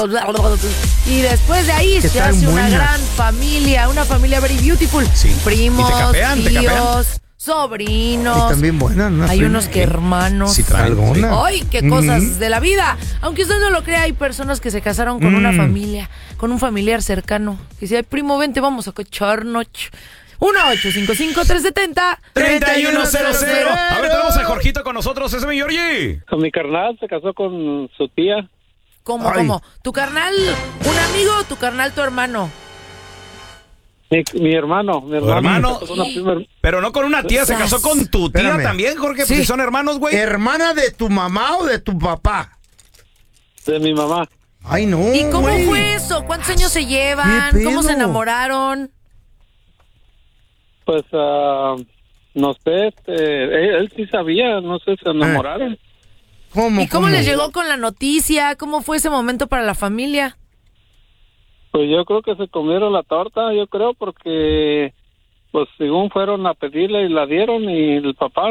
Y después de ahí se hace una gran familia, una familia very beautiful. Sí. Primos, Y te capean, tíos, sobrinos. Y también buenas, ¿no? Hay unos que hermanos. Sí, traen. Alguna. ¡Ay, qué cosas de la vida! Aunque usted no lo crea, hay personas que se casaron con una familia, con un familiar cercano. Que si hay primo, vente, vamos a cocharnos. 1-855-370-3100. A ver, tenemos a Jorgito con nosotros. Ese es mi Georgie. Con mi carnal se casó con su tía. ¿Cómo? ¿Tu carnal, un amigo o tu carnal, tu hermano? Mi hermano. ¿Tu hermano? Se casó con una prima- Pero no con una tía, se casó con tu tía Espérame. también, Jorge. Sí. Pues si son hermanos, güey. ¿Hermana de tu mamá o de tu papá? de mi mamá. Ay, no. ¿Y cómo güey. fue eso? ¿Cuántos años se llevan? ¿Qué ¿Cómo se pedo? enamoraron? Pues, no sé, él sí sabía, no sé, se enamoraron. ¿Cómo? ¿Y cómo les llegó con la noticia? ¿Cómo fue ese momento para la familia? Pues yo creo que se comieron la torta, yo creo, porque, pues, según fueron a pedirle y la dieron y el papá